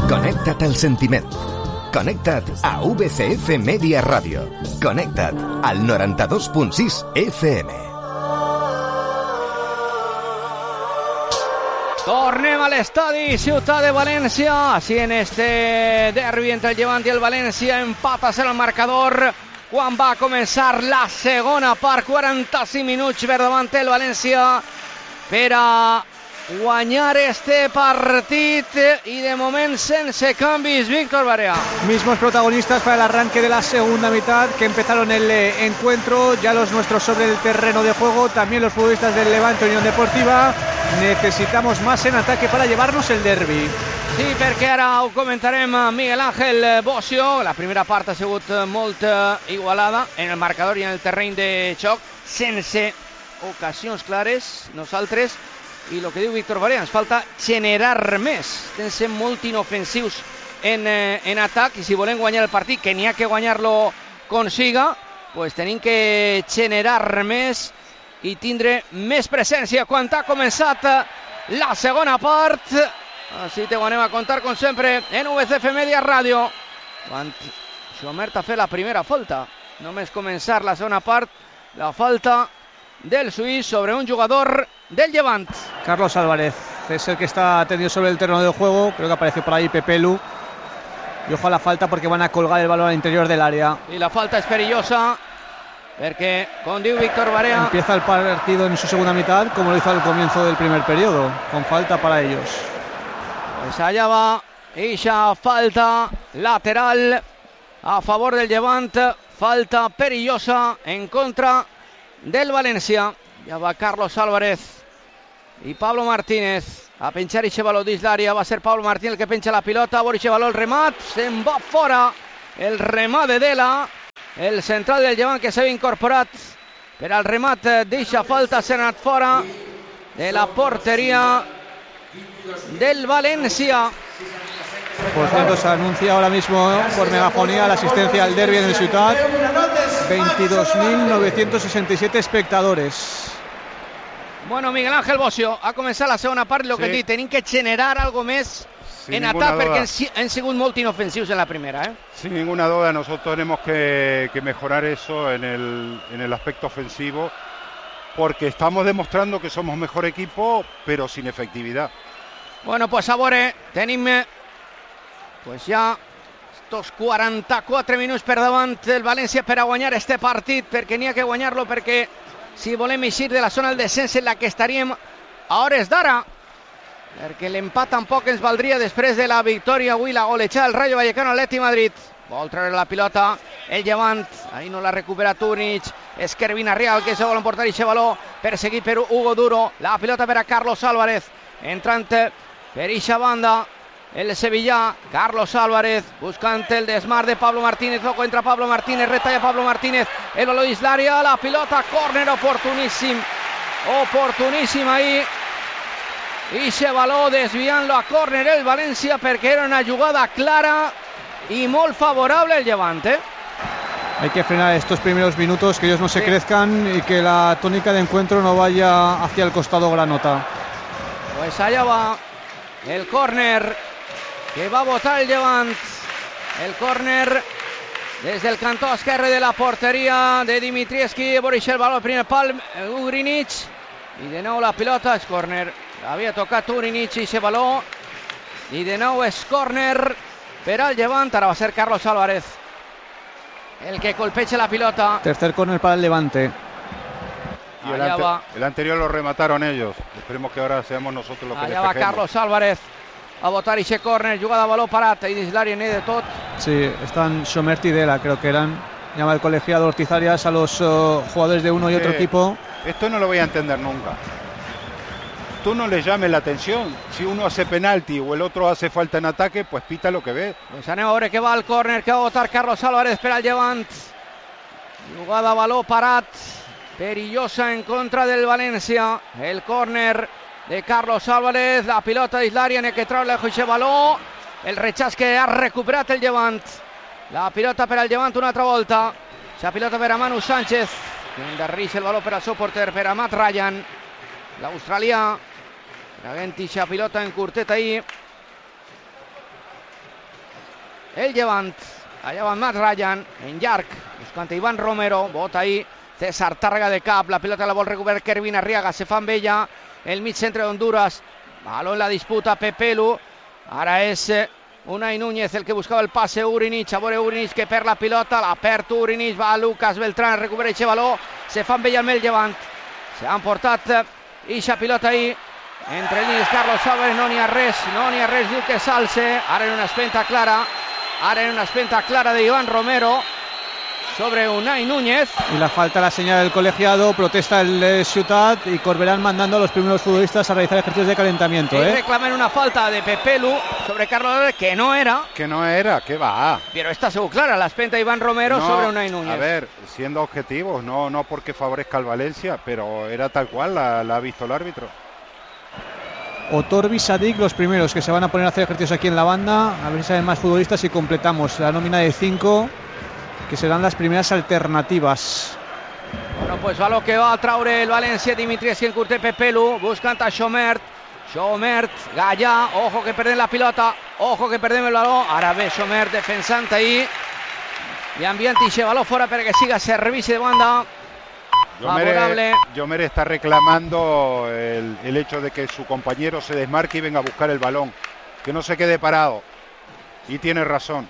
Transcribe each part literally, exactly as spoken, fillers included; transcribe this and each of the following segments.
Connecta't al sentiment. Connecta't a V C F Media Ràdio. Connecta't al noranta-dos punt sis F M. Tornem a l'estadi Ciutat de València. Així en este derbi entre el Llevant i el València, empat a zero el marcador quan va començar la segona part. quaranta-cinc minuts per davant el València per a guanyar este partit y de momento sense canvis. Víctor Barea. Mismos protagonistas para el arranque de la segunda mitad que empezaron el eh, encuentro, ya los nuestros sobre el terreno de juego, también los futbolistas del Levante Unión Deportiva. Necesitamos más en ataque para llevarnos el derbi. Sí, perquè ara ho comentarem a Miguel Ángel Bocio. La primera part ha sigut molt igualada en el marcador i en el terreny de xoc, sense ocasions clares. Nosaltres, i el que diu Víctor Barea, ens falta generar més. Estem sent molt inofensius en, eh, en atac, i si volem guanyar el partit, que n'hi ha que guanyar-lo consiga, pues tenim que generar més i tindre més presència quan ha començat la segona part. Així te ho anem a contar, com sempre, en V C F Media Ràdio. Quan Schomert ha fet la primera falta, només començar la segona part, la falta del suís sobre un jugador del Llevant. Carlos Álvarez es el que está tendido sobre el terreno de juego. Creo que apareció por ahí Pepelu. Y ojo a la falta porque van a colgar el balón al interior del área. Y la falta es perillosa porque, con diu Víctor Barea, empieza el partido en su segunda mitad como lo hizo al comienzo del primer periodo, con falta para ellos. Pues allá va esa falta lateral a favor del Llevant. Falta perillosa en contra del València. Ja va Carlos Álvarez i Pablo Martínez a penjar i baló dins l'àrea. Va ser Pablo Martínez el que penja la pilota. Boris baló, el remat, se'n va fora el remat de Dela, el central del Llevant, que s'havia incorporat per al remat d'eixa falta. S'ha anat fora de la porteria del València. Por cierto, se anuncia ahora mismo por megafonía la asistencia al derbi en el Ciutat. veintidós mil novecientos sesenta y siete espectadores. Bueno, Miguel Ángel Bocio, ha començat la segona part. El que sí, dit, tenim que generar algo més en atac perquè han, han sigut molt inofensius en la primera. ¿eh? Sin ninguna duda, nosotros tenemos que, que mejorar eso en el, en el aspecto ofensivo, porque estamos demostrando que somos mejor equipo, pero sin efectividad. Bueno, pues a veure, tenim pues ja estos quaranta-quatre minuts per davant del València per a guanyar este partit, perquè n'hi ha que guanyar-lo, perquè si volem eixir de la zona del descens en la que estaríem a hores d'ara, perquè l'empat tampoc ens valdria després de la victòria avui, la golejada del Rayo Vallecano Atleti Madrid. Vol treure la pilota el Llevant, ahí no la recupera Túnic, és Kervin Arriaga que se vol emportar i baló, perseguit per Hugo Duro. La pilota per a Carlos Álvarez, entrant per eixa banda el sevillà. Carlos Álvarez buscant el desmar de Pablo Martínez. Loco entra Pablo Martínez, retalla Pablo Martínez, el baló dins l'àrea, la pilota, córner oportuníssim, oportuníssim ahí. I se baló desviant-lo a córner el València perquè era una jugada clara y molt favorable el Llevant. ¿eh? Hay que frenar estos primeros minutos, que ellos no se sí. crezcan y que la tónica de encuentro no vaya hacia el costado granota. Pues allá va el córner que va a botar el Llevant. El córner desde el cantó esquerre de la porteria de Dimitrievski. Boris el baló al primer pal, Ugrinic, i de nou la pilota, és córner. Havia tocat Ugrinic i se baló, i de nou és córner per al Llevant. Ara va ser Carlos Álvarez el que colpeche la pilota. Tercer córner para el Levante. Y el, ante, el anterior lo remataron ellos. Esperemos que ahora seamos nosotros los que allà va Carlos Álvarez a botar ese córner, jugada a baló parat i dins l'àrea n'hi de tot. Sí, están Schomert y Dela, creo que eran. Llama el colegiado Ortiz Arias a los uh, jugadores de uno y otro equipo. Esto no lo voy a entender nunca. Tú no le llames la atención. Si uno hace penalti o el otro hace falta en ataque, pues pita lo que ve. Pues anem a veure que va al córner que va a botar Carlos Álvarez per al Llevant. Jugada a baló parat, perillosa en contra del València. El córner de Carlos Álvarez, la pilota dins l'àrea, n'hi ha que treure el baló, el rechaç que ha recuperat el Llevant. La pilota per al Llevant una altra volta, la pilota per a Manu Sánchez, que endarreix el baló per al seu porter, per a Matt Ryan, l'australià, traguent la pilota en curtet ahí. el Llevant. Allà va Matt Ryan, en llarg, buscant Iván Romero, bota ahí César Tàrrega de cap, la pilota la vol recuperar Kervin Arriaga, se fa amb ella el mig centre d'Honduras, baló en la disputa, Pepelu, ara és Unai Núñez el que buscava el passe, Urinig, a veure Urinig que perd la pilota, la perd Urinig, va Lucas Beltrán, recupera aquest baló, se fa amb ella el Llevant, se han portat ixa pilota ahí, entre línies Carlos Álvarez, no n'hi ha res, no n'hi ha res, diu que s'alce, ara en una espenta clara, ara en una espenta clara de Iván Romero sobre Unai Núñez. Y la falta la señal del colegiado, protesta el eh, Ciutat y Corberán mandando a los primeros futbolistas a realizar ejercicios de calentamiento. Y ¿eh? reclaman una falta de Pepelu sobre Carlos Álvarez, que no era. Que no era, que va. Pero está seguro clara la espenta Iván Romero no, sobre Unai Núñez. A ver, siendo objetivos, no, no porque favorezca al Valencia, pero era tal cual, la, la ha visto el árbitro. Otorbi, Sadik, los primeros que se van a poner a hacer ejercicios aquí en la banda. A ver si salen más futbolistas y completamos la nómina de cinco, que serán las primeras alternativas. Bueno, pues va lo que va a traure el València, Dimitris que encurté Pepelu, buscant a Xomert, Xomert, Gallà, ojo que perdem la pilota, ojo que perdem el baló, ara ve Xomert defensant ahí, i enviant ixe baló fora perquè siga servici de banda. Favorable. Yomer está reclamando el, el hecho de que su compañero se desmarque y venga a buscar el balón, que no se quede parado, y tiene razón.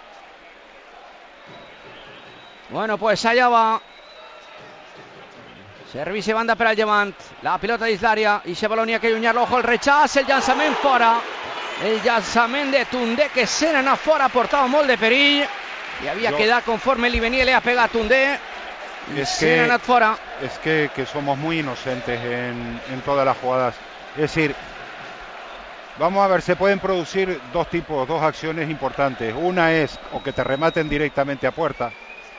Bueno, pues allá va servici de banda per al Llevant, la pilota dins l'àrea i aquest baló n'hi ha que allunyar-lo, ojo el rechaç, el llançament fora, el llançament de Tundé que se n'ha anat fora, portava molt de perill i havia jo... quedat conforme li venia, li ha pegat Tundé. Es que, es que, que somos muy inocentes en, en todas las jugadas. Es decir, vamos a ver, se pueden producir dos tipos, dos acciones importantes. Una es o que te rematen directamente a puerta,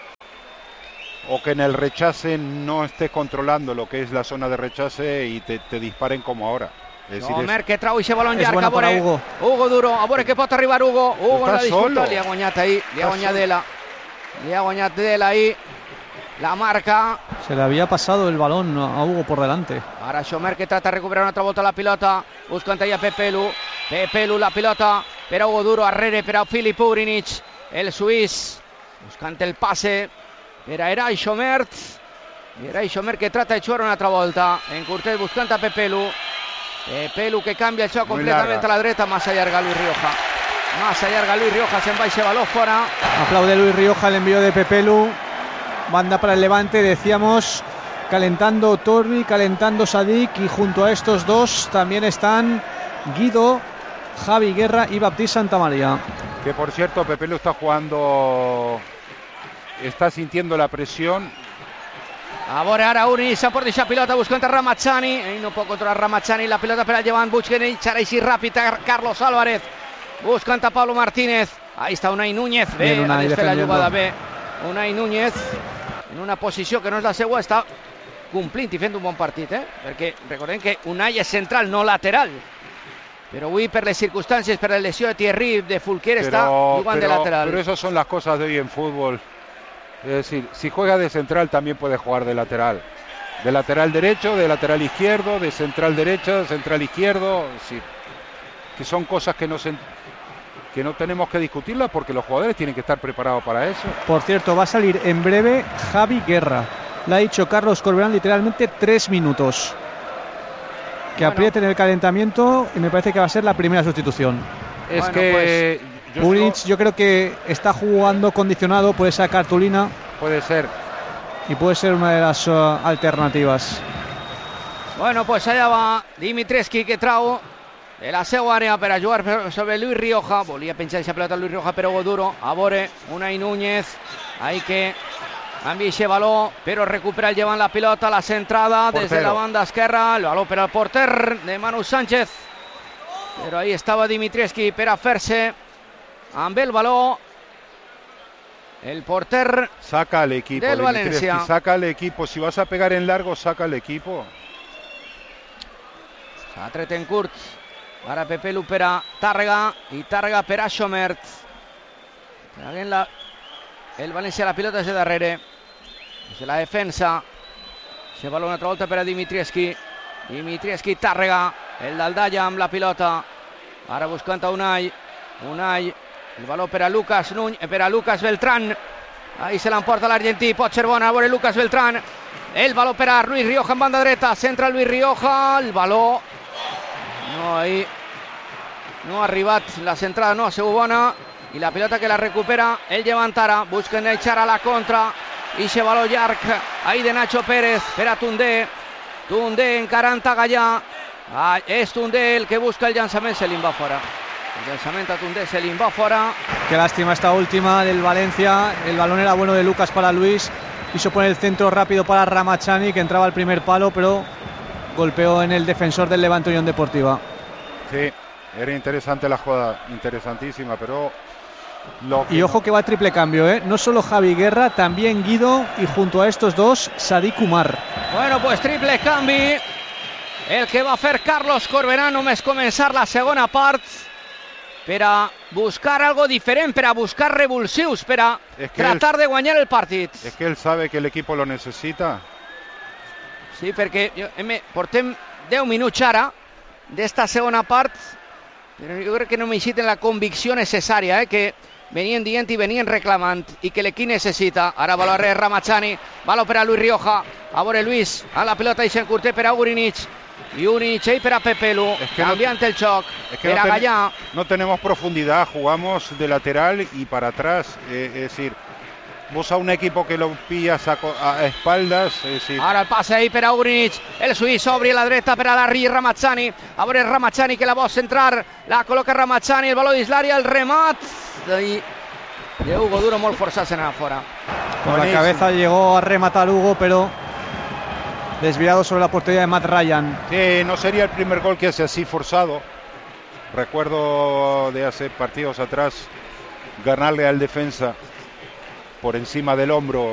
o que en el rechace no estés controlando lo que es la zona de rechace y te, te disparen como ahora. És no, Mer, que trau ixe baló en llarg, a veure Hugo. Hugo Duro, a veure que pot arribar Hugo. Hugo en la disputa, solo. li ha guanyat ahí, li ha guanyat Dela. Li ha guanyat Dela ahí. La marca. Se le había pasado el balón a Hugo por delante. Ara Xomer que trata de recuperar una altra volta la pilota. Buscant allà Pepelu. Pepelu la pilota per a Hugo Duro, arrere per a Filip Urinig, el suís. Buscant el passe per a Eray Xomer. Eray Xomer que trata de xugar una altra volta. En Curtet buscant a Pepelu. Pepelu que canvia el xoc completament a la dreta. Massa llarga Luis Rioja. Massa llarga Luis Rioja. Se'n va ese baló fora. Aplaude Luis Rioja el envío de Pepelu. Banda para el Levante, decíamos, calentando Torbi, calentando Sadik, y junto a estos dos también están Guido, Javi Guerra y Baptiste Santamaría. Que por cierto, Pepelu está jugando, está sintiendo la presión. A veure ara Uri, s'ha portat aquesta pilota buscant a Ramazzani, ell no pot controlar Ramazzani, la pilota per al Llevant, busquen ell, serà així ràpid a Carlos Álvarez, buscant a Pablo Martínez, ahí està Unai Núñez, bé, ha desfet la jugada bé, Unai Núñez, en una posició que no és la seva, està complint i fent un bon partit, eh? Perquè recordem que Unai és central, no lateral. Pero hoy, por las circunstancias, por la lesión de Thierry, de Fulquier, pero, está jugando de lateral. Pero esas son las cosas de hoy en fútbol. Es decir, si juega de central, también puede jugar de lateral. De lateral derecho, de lateral izquierdo, de central derecha, central izquierdo. Sí. Que son cosas que no, se, que no tenemos que discutirlas porque los jugadores tienen que estar preparados para eso. Por cierto, va a salir en breve Javi Guerra. Le ha dicho Carlos Corberán literalmente tres minutos. Que bueno, aprieten el calentamiento y me parece que va a ser la primera sustitución. Es bueno, que pues, Uric yo creo que está jugando condicionado por esa cartulina. Puede ser. Y puede ser una de las uh, alternativas. Bueno, pues allá va Dimitrescu que trau de la seva àrea per a jugar sobre Luis Rioja. Volia penjar esa pelota Luis Rioja, però Duro. A veure, Unai Núñez. Ahí que envia ese baló, però recupera el Llevant la pilota, la centrada des de la banda esquerra, el baló per al porter de Manu Sánchez, però ahí estava Dimitrescu per a fer-se amb el baló el porter saca al equipo del València. Saca al equipo, si vas a pegar en largo, saca al equipo. S'ha tret en curt, ara Pepelu per a Tàrrega i Tàrrega per a Xomert. La, el València la pilota des de darrere. Des de la defensa, se baló una altra volta per a Dimitrescu. Dimitrescu, Tàrrega, el d'Aldalla amb la pilota. Ara buscant a Unai. Unai el balón per a Lucas Nuñ, per a Lucas Beltrán, ahí se l'emporta l'argentí, pot ser bona, a veure Lucas Beltrán, el balón per a Luis Rioja en banda dreta, centra Luis Rioja, el balón no, ahí no ha arribat, la centrada no ha sigut bona, i la pilota que la recupera el Llevantara, busquen echar a la contra, i se baló llarg ahí de Nacho Pérez per a Tundé, Tundé encarant a Gallà, ah, és Tundé el que busca el llançament, se li va fora, el llançament a Tundé se li va fora. Qué lástima esta última del Valencia, el balón era bueno de Lucas para Luis, quiso poner el centro rápido para Ramachani, que entraba al primer palo, pero golpeó en el defensor del Levante Unión Deportiva. Sí, era interesante la jugada, interesantísima, pero... Lo y ojo que va a triple cambio, ¿eh? No solo Javi Guerra, también Guido, y junto a estos dos, Sadik Umar. Bueno, pues triple canvi, el que va a fer Carlos Corberà només començar la segona part, per a buscar algo diferent, per a buscar revulsius, per a es que tratar él, de guanyar el partit. Es que él sabe que el equipo lo necesita. Sí, perquè jo, hem, portem deu minuts ara d'esta segona part, però jo crec que no necessiten la convicció necessària, eh, que venien dient i venien reclamant i que l'equip necessita. Ara baló a Ramachani, baló per a Luis Rioja, a veure Luis, a la pilota i s'encurté per a Urinic, y Urinic ahí per a Pepelu, es que cambiante no, el choc, es que per no a Gallà. No tenemos profundidad, jugamos de lateral y para atrás, eh, es decir, vos a un equipo que lo pillas a, a espaldas, es decir... Ara el passe ahí per a Urinic, el suís obri a la dreta per a Larry Ramachani, a veure Ramachani que la vol centrar, la col·loca Ramachani, el baló d'Islària, el remat de, de Hugo Duro molt forçat en fora. Con la cabeza llegó a rematar Hugo, pero desviado sobre la portería de Matt Ryan. Sí, no sería el primer gol que hace así forzado. Recuerdo de hace partidos atrás ganarle al defensa por encima del hombro